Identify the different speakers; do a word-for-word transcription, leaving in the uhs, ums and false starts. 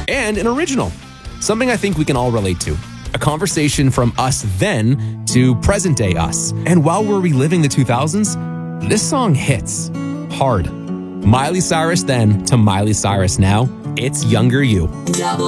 Speaker 1: and an original. Something I think we can all relate to. A conversation from us then to present day us. And while we're reliving the two thousands, this song hits hard. Miley Cyrus then to Miley Cyrus now. It's Younger You.